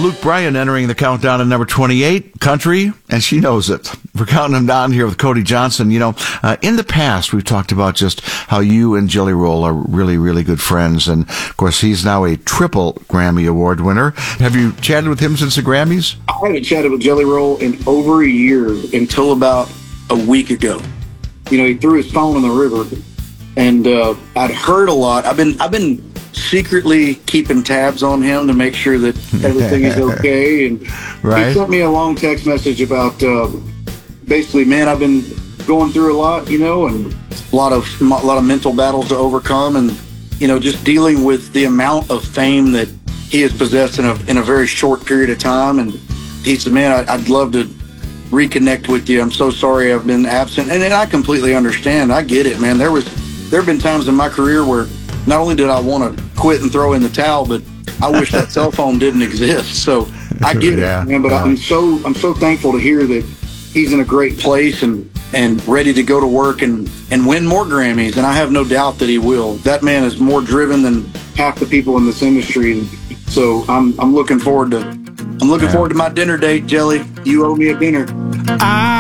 Luke Bryan entering the countdown at number 28, country, and she knows it. We're counting him down here with Cody Johnson. You know, in the past, we've talked about just how you and Jelly Roll are really, really good friends. And, of course, he's now a triple Grammy Award winner. Have you chatted with him since the Grammys? I haven't chatted with Jelly Roll in over a year until about a week ago. You know, he threw his phone in the river, and I'd heard a lot. I've been secretly keeping tabs on him to make sure that everything is okay. And right. He sent me a long text message about basically, man, I've been going through a lot, you know, and a lot of mental battles to overcome, and you know, just dealing with the amount of fame that he has possessed in a very short period of time. And he said, man, I'd love to reconnect with you. I'm so sorry I've been absent. And I completely understand. I get it, man. There have been times in my career where not only did I want to quit and throw in the towel, but I wish that cell phone didn't exist. So I get it, man. But I'm so thankful to hear that he's in a great place and ready to go to work and win more Grammys. And I have no doubt that he will. That man is more driven than half the people in this industry. So I'm looking forward to my dinner date, Jelly. You owe me a dinner.